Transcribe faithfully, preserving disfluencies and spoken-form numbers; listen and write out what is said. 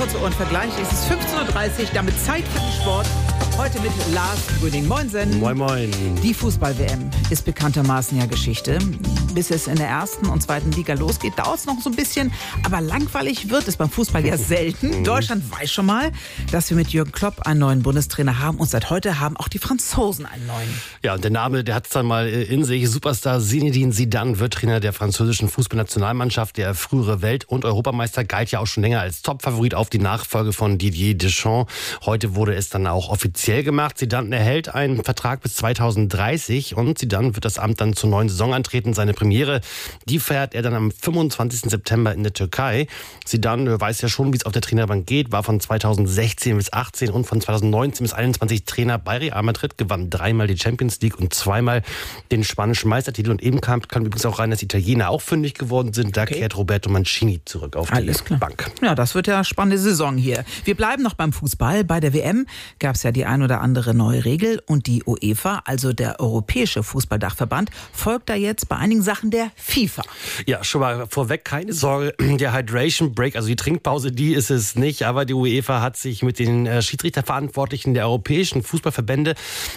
kurze Ohrenvergleich. Es ist fünfzehn Uhr dreißig, damit Zeit für den Sport. Heute mit Lars Grüning. Moinsen. Moin, moin. Die Fußball-W M ist bekanntermaßen ja Geschichte. Bis es in der ersten und zweiten Liga losgeht, dauert es noch so ein bisschen. Aber langweilig wird es beim Fußball ja selten. Deutschland weiß schon mal, dass wir mit Jürgen Klopp einen neuen Bundestrainer haben. Und seit heute haben auch die Franzosen einen neuen. Ja, und der Name, der hat es dann mal in sich. Superstar Zinedine Zidane wird Trainer der französischen Fußballnationalmannschaft. Der frühere Welt- und Europameister galt ja auch schon länger als Topfavorit auf die Nachfolge von Didier Deschamps. Heute wurde es dann auch offiziell gemacht. Zidane erhält einen Vertrag bis zweitausenddreißig und Zidane wird das Amt dann zur neuen Saison antreten. Seine Premiere, die feiert er dann am fünfundzwanzigsten September in der Türkei. Zidane weiß ja schon, wie es auf der Trainerbank geht, war von zweitausendsechzehn bis achtzehn und von zweitausendneunzehn bis einundzwanzig Trainer bei Real Madrid, gewann dreimal die Champions League und zweimal den spanischen Meistertitel. Und eben kam, kam übrigens auch rein, dass Italiener auch fündig geworden sind. Da okay. kehrt Roberto Mancini zurück auf Alles die klar. Bank. Ja, das wird ja eine spannende Saison hier. Wir bleiben noch beim Fußball. Bei der W M gab es ja die ein oder andere neue Regel und die UEFA, also der Europäische Fußballdachverband, folgt da jetzt bei einigen Sachen der FIFA. Ja, schon mal vorweg, keine Sorge, der Hydration Break, also die Trinkpause, die ist es nicht, aber die UEFA hat sich mit den Schiedsrichterverantwortlichen der europäischen Fußballverbände